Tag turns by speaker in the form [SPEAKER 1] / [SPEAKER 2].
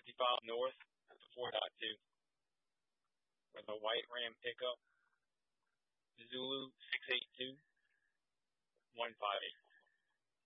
[SPEAKER 1] 55 North to 4.2 with a white Ram pickup. Zulu 682 158.